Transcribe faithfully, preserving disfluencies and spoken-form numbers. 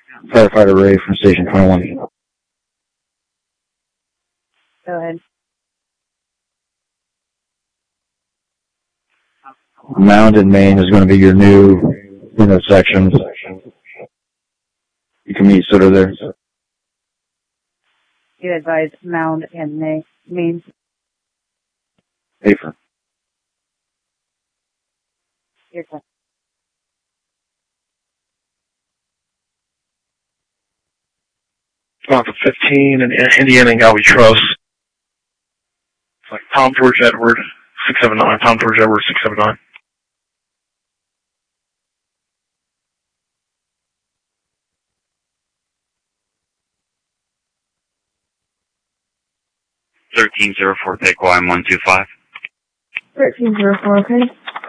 Firefighter Ray from Station twenty-one. Go ahead. Mound and Main is going to be your new intersection. You can meet sort of there. You advise Mound and Main. Main. Safer. Your turn. About the fifteen and Indiana and Albatross. It's like Tom George Edward, six seven nine. Tom George Edward, six seven nine. thirteen zero four, take Y M one two five. thirteen zero four, okay.